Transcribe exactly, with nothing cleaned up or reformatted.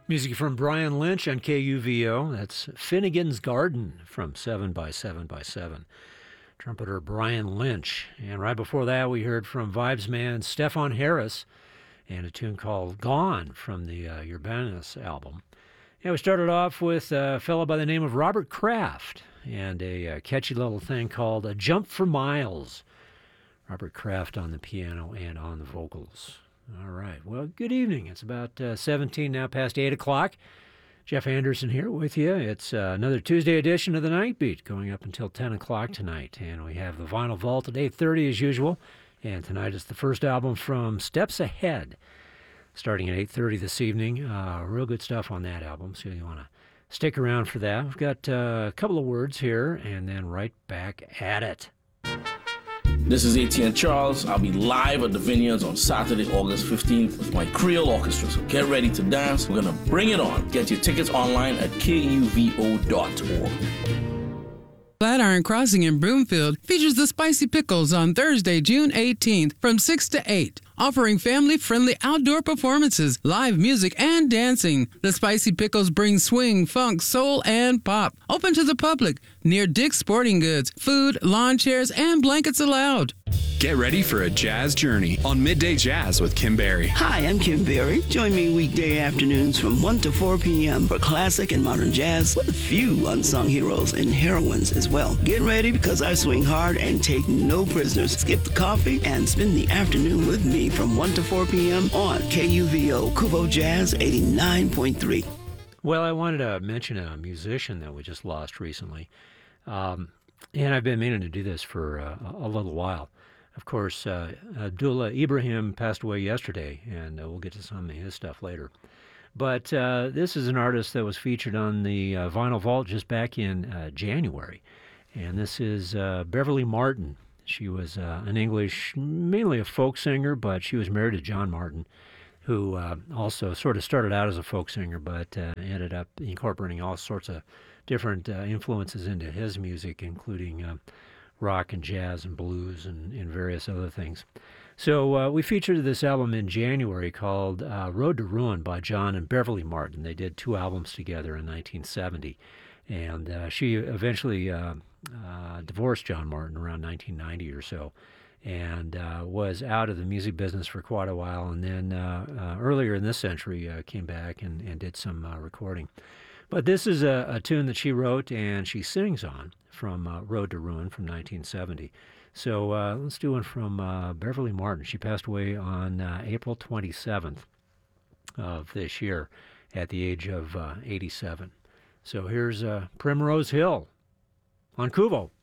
Music from Brian Lynch on K U V O. That's Finnegan's Garden from seven by seven by seven. Trumpeter Brian Lynch. And right before that, we heard from Vibes man Stefan Harris and a tune called Gone from the uh, Urbanus album. And we started off with a fellow by the name of Robert Kraft and a uh, catchy little thing called A Jump for Miles. Robert Kraft on the piano and on the vocals. All right. Well, good evening. It's about uh, seventeen now past eight o'clock. Jeff Anderson here with you. It's uh, another Tuesday edition of the Night Beat going up until ten o'clock tonight. And we have the Vinyl Vault at eight thirty as usual. And tonight is the first album from Steps Ahead, starting at eight thirty this evening. Uh, real good stuff on that album, so you want to stick around for that. We've got uh, a couple of words here, and then right back at it. This is A T N Charles. I'll be live at the Vineyards on Saturday, August fifteenth with my Creole Orchestra. So get ready to dance. We're going to bring it on. Get your tickets online at K U V O dot org. Flatiron Crossing in Broomfield features the Spicy Pickles on Thursday, June eighteenth from six to eight, offering family-friendly outdoor performances, live music, and dancing. The Spicy Pickles bring swing, funk, soul, and pop. Open to the public, near Dick's Sporting Goods. Food, lawn chairs, and blankets allowed. Get ready for a jazz journey on Midday Jazz with Kim Berry. Hi, I'm Kim Berry. Join me weekday afternoons from one to four p.m. for classic and modern jazz with a few unsung heroes and heroines as well. Get ready because I swing hard and take no prisoners. Skip the coffee and spend the afternoon with me from one to four p.m. on K U V O, Kubo Jazz eighty-nine point three. Well, I wanted to mention a musician that we just lost recently. Um, and I've been meaning to do this for uh, a little while. Of course, uh, Abdullah Ibrahim passed away yesterday, and uh, we'll get to some of his stuff later. But uh, this is an artist that was featured on the uh, Vinyl Vault just back in uh, January. And this is uh, Beverly Martin. She was uh, an English, mainly a folk singer, but she was married to John Martin, who uh, also sort of started out as a folk singer, but uh, ended up incorporating all sorts of different uh, influences into his music, including uh, rock and jazz and blues and, and various other things. So uh, we featured this album in January called uh, Road to Ruin by John and Beverly Martin. They did two albums together in nineteen seventy. And uh, she eventually uh, uh, divorced John Martin around nineteen ninety or so, and uh, was out of the music business for quite a while. And then uh, uh, earlier in this century uh, came back and, and did some uh, recording. But this is a, a tune that she wrote and she sings on from uh, Road to Ruin from nineteen seventy. So uh, let's do one from uh, Beverly Martin. She passed away on uh, April twenty-seventh of this year at the age of uh, eighty-seven. So here's uh, Primrose Hill on Kubo.